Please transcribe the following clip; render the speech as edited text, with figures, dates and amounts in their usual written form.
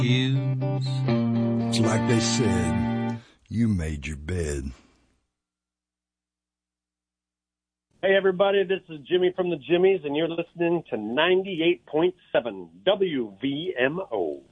It's like they said, you made your bed. Hey, everybody, this is Jimmy from the Jimmies, and you're listening to 98.7 WVMO.